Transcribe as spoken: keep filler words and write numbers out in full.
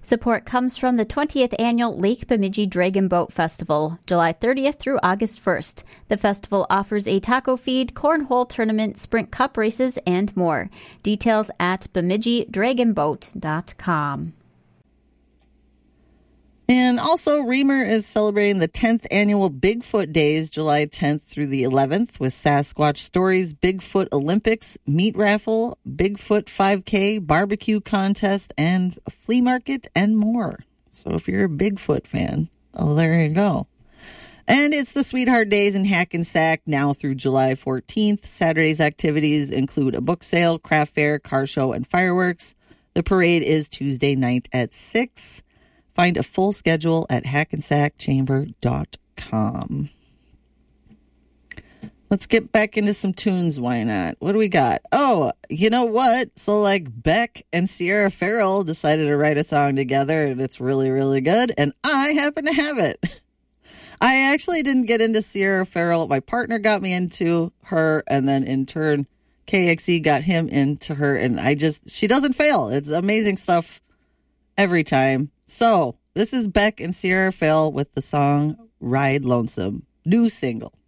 Support comes from the twentieth Annual Lake Bemidji Dragon Boat Festival, July thirtieth through August first. The festival offers a taco feed, cornhole tournament, sprint cup races, and more. Details at bemidji dragon boat dot com. And also, Reamer is celebrating the tenth Annual Bigfoot Days, July tenth through the eleventh, with Sasquatch Stories, Bigfoot Olympics, meat raffle, Bigfoot five K, barbecue contest, and a flea market, and more. So if you're a Bigfoot fan, oh, there you go. And it's the Sweetheart Days in Hackensack now through July fourteenth. Saturday's activities include a book sale, craft fair, car show, and fireworks. The parade is Tuesday night at six. Find a full schedule at hackensack chamber dot com. Let's get back into some tunes. Why not? What do we got? Oh, you know what? So, like, Beck and Sierra Farrell decided to write a song together, and it's really, really good. And I happen to have it. I actually didn't get into Sierra Farrell. My partner got me into her, and then in turn, K X E got him into her. And I just, she doesn't fail. It's amazing stuff every time. So, this is Beck and Sierra Farrell with the song Ride Lonesome, new single.